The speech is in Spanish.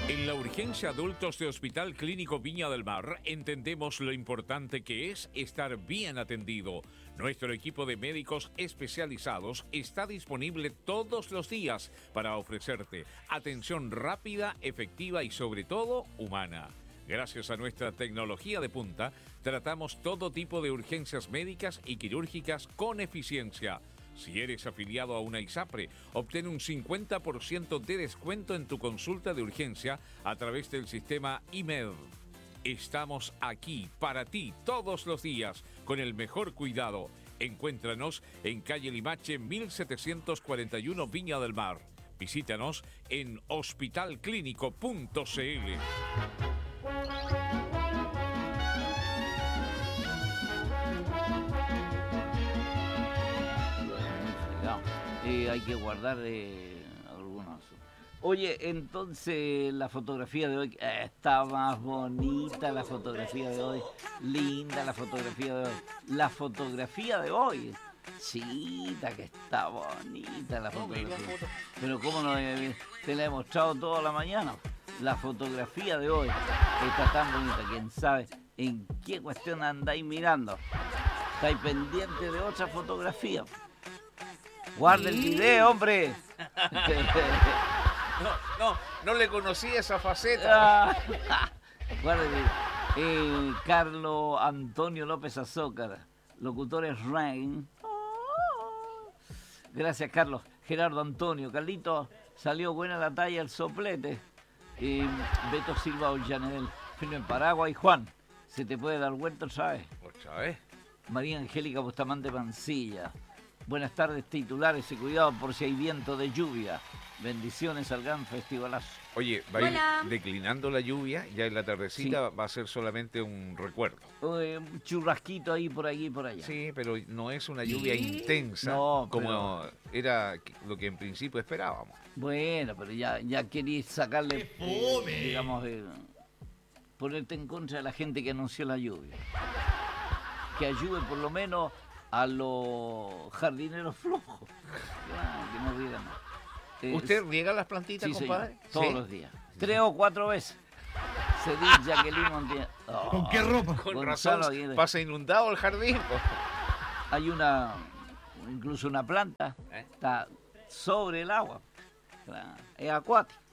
En la urgencia adultos de Hospital Clínico Viña del Mar entendemos lo importante que es estar bien atendido. Nuestro equipo de médicos especializados está disponible todos los días para ofrecerte atención rápida, efectiva y sobre todo humana. Gracias a nuestra tecnología de punta, tratamos todo tipo de urgencias médicas y quirúrgicas con eficiencia. Si eres afiliado a una ISAPRE, obtén un 50% de descuento en tu consulta de urgencia a través del sistema IMED. Estamos aquí para ti todos los días con el mejor cuidado. Encuéntranos en calle Limache 1741 Viña del Mar. Visítanos en hospitalclínico.cl. Hay que guardar algunos. Oye, entonces la fotografía de hoy está más bonita, la fotografía de hoy, linda la fotografía de hoy. La fotografía de hoy, chita, que está bonita la fotografía. Pero cómo no, te la he mostrado toda la mañana. La fotografía de hoy está tan bonita, quién sabe en qué cuestión andáis mirando. Estáis pendiente de otra fotografía. Guarda el video, hombre. No le conocía esa faceta. Guarda el video. Carlos Antonio López Azócar, locutores Rain. Gracias, Carlos. Gerardo Antonio. Carlito, salió buena la talla el soplete. Beto Silva Ollanedel. Fino en Paraguay. Juan, se te puede dar vuelta otra vez. ¿Otra vez? María Angélica Bustamante Pancilla. Buenas tardes, titulares, y cuidado por si hay viento de lluvia. Bendiciones al gran festivalazo. Oye, va a ir declinando la lluvia, ya en la tardecita va a ser solamente un recuerdo. Un churrasquito ahí, por aquí, por allá. Sí, pero no es una lluvia intensa como era lo que en principio esperábamos. Bueno, pero ya querías sacarle, digamos, ponerte en contra de la gente que anunció la lluvia. Que ayude por lo menos a los jardineros flojos. Que no riegan nada. ¿Usted riega las plantitas, compadre? Señor, todos los días. 3 o 4 veces. Se dice Jacqueline Montiel. ¿Con qué ropa? Con razón, pasa inundado el jardín. Hay incluso una planta, está sobre el agua. Es acuática.